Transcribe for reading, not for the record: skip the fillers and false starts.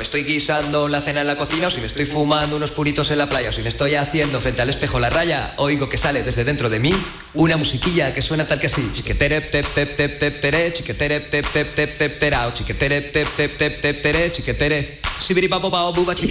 estoy guisando la cena en la cocina, o si me estoy fumando unos puritos en la playa, o si me estoy haciendo frente al espejo la raya, oigo que sale desde dentro de mí una musiquilla que suena tal que así. Chiquetere, tep, tep, tep, tep, tere, chiquetere, tep, tep, tep, tep, terao, chiquetere, tep, tep, tep, tep, tere, chiquetere, sibiri, papo, pao, buba,